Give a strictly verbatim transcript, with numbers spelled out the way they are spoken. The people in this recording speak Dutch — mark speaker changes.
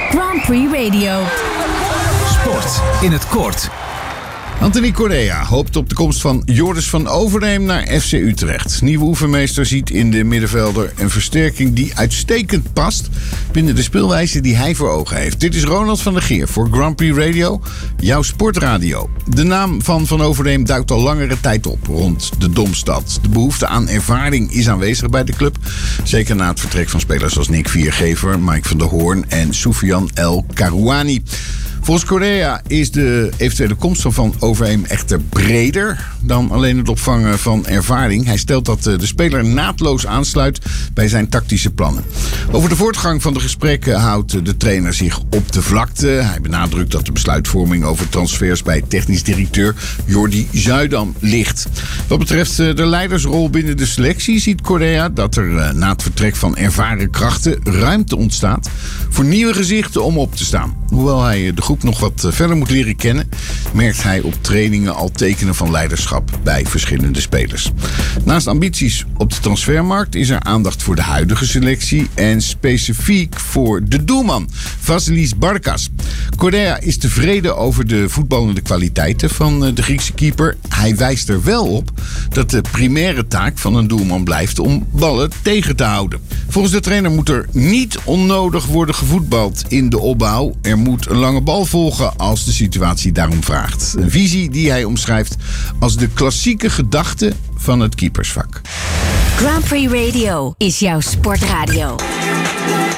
Speaker 1: Grand Prix Radio.
Speaker 2: Sport in het kort.
Speaker 3: Anthony Correa hoopt op de komst van Joris van Overheem naar F C Utrecht. Nieuwe oefenmeester ziet in de middenvelder een versterking die uitstekend past binnen de speelwijze die hij voor ogen heeft. Dit is Ronald van der Geer voor Grand Prix Radio, jouw sportradio. De naam van Van Overheem duikt al langere tijd op rond de Domstad. De behoefte aan ervaring is aanwezig bij de club. Zeker na het vertrek van spelers als Nick Viergever, Mike van der Hoorn en Soufiane El Karouani. Volgens Correa is de eventuele komst van Van Overheem echter breder dan alleen het opvangen van ervaring. Hij stelt dat de speler naadloos aansluit bij zijn tactische plannen. Over de voortgang van de gesprekken houdt de trainer zich op de vlakte. Hij benadrukt dat de besluitvorming over transfers bij technisch directeur Jordi Zuidam ligt. Wat betreft de leidersrol binnen de selectie ziet Correa dat er na het vertrek van ervaren krachten ruimte ontstaat voor nieuwe gezichten om op te staan. Hoewel hij de groep nog wat verder moet leren kennen, merkt hij op trainingen al tekenen van leiderschap bij verschillende spelers. Naast ambities op de transfermarkt is er aandacht voor de huidige selectie en specifiek voor de doelman, Vasilis Barkas. Correa is tevreden over de voetballende kwaliteiten van de Griekse keeper. Hij wijst er wel op dat de primaire taak van een doelman blijft om ballen tegen te houden. Volgens de trainer moet er niet onnodig worden gevoetbald in de opbouw. Er moet een lange bal volgen als de situatie daarom vraagt. Een visie die hij omschrijft als de klassieke gedachte van het keepersvak.
Speaker 1: Grand Prix Radio is jouw sportradio.